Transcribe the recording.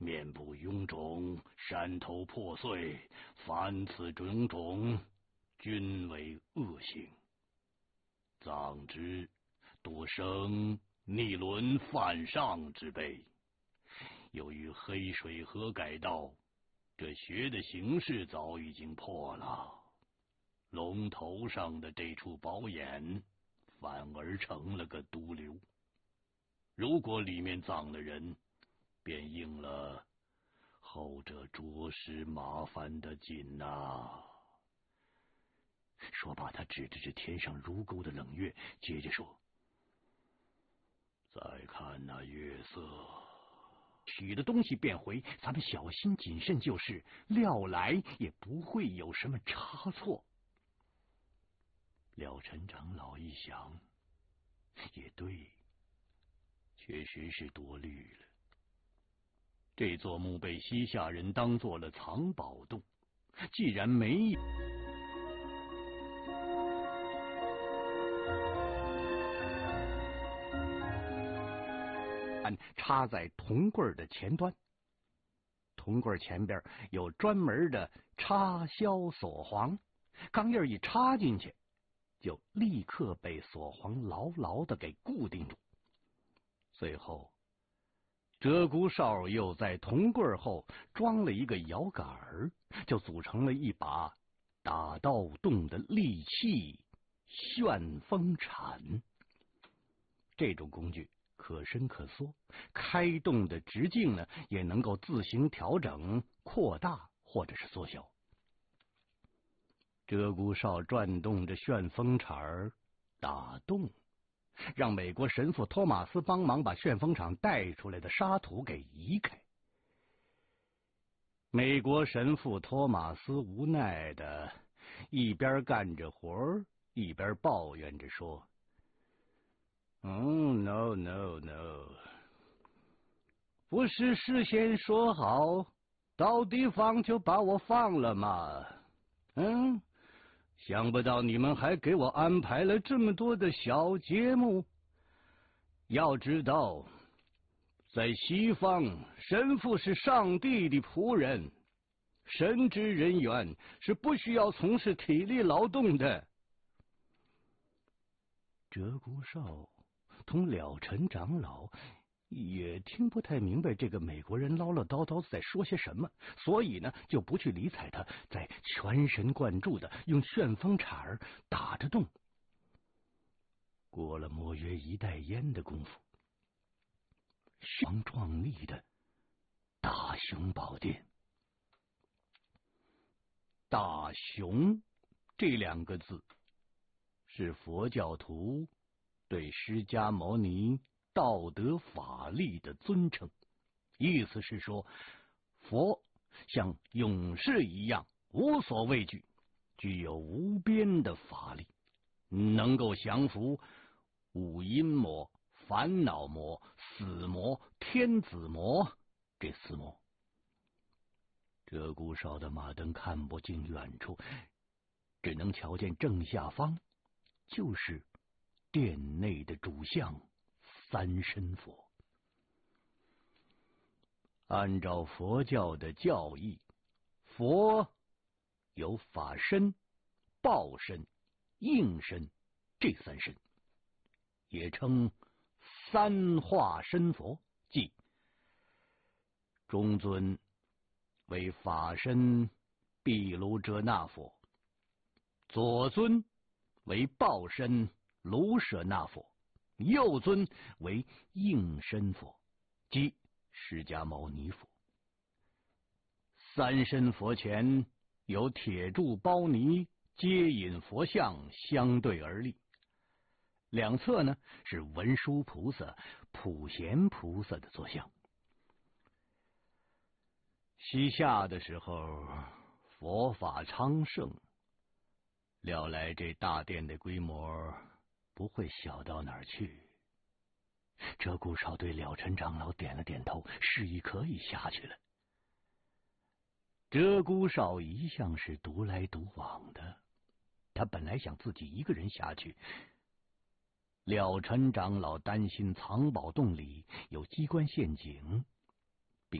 面部臃肿，山头破碎，凡此种种，均为恶行。葬之，多生逆伦犯上之辈。由于黑水河改道，这穴的形式早已经破了，龙头上的这处宝眼反而成了个毒瘤。如果里面葬了人，便应了后者着实麻烦的紧呐。说罢，他指了指天上如钩的冷月，接着说：“再看那月色。”取了东西便回，咱们小心谨慎就是，料来也不会有什么差错。了陈长老一想，也对，确实是多虑了。这座墓被西夏人当做了藏宝洞，既然没有插在铜棍的前端，铜棍前边有专门的插销锁簧，钢印一插进去，就立刻被锁簧牢牢的给固定住。最后，鹧鸪哨又在铜棍后装了一个摇杆儿，就组成了一把打盗洞的利器——旋风铲。这种工具可伸可缩，开洞的直径呢也能够自行调整、扩大或者是缩小。鹧鸪哨转动着旋风铲儿打洞，让美国神父托马斯帮忙把旋风铲带出来的沙土给移开。美国神父托马斯无奈的一边干着活儿，一边抱怨着说：“No, no, no， 不是事先说好到地方就把我放了吗？想不到你们还给我安排了这么多的小节目。要知道，在西方，神父是上帝的仆人，神职人员是不需要从事体力劳动的。”鹧鸪哨同了陈长老也听不太明白这个美国人唠唠叨叨在说些什么，所以呢就不去理睬他，在全神贯注的用旋风铲儿打着洞。过了莫约一袋烟的功夫，雄壮丽的大雄宝殿。大雄这两个字是佛教徒对释迦牟尼道德法力的尊称，意思是说，佛像勇士一样无所畏惧，具有无边的法力，能够降服五阴魔、烦恼魔、死魔、天子魔这四魔。鹧鸪哨的马灯看不进远处，只能瞧见正下方就是殿内的主像三身佛。按照佛教的教义，佛有法身、报身、应身这三身，也称三化身佛，即中尊为法身毗卢遮那佛，左尊为报身卢舍那佛，右尊为应身佛，即释迦牟尼佛。三身佛前有铁柱包泥接引佛像相对而立，两侧呢是文殊菩萨、普贤菩萨的坐像。西夏的时候，佛法昌盛，料来这大殿的规模不会小到哪儿去。鹧鸪哨对了陈长老点了点头，示意可以下去了。鹧鸪哨一向是独来独往的，他本来想自己一个人下去，了陈长老担心藏宝洞里有机关陷阱，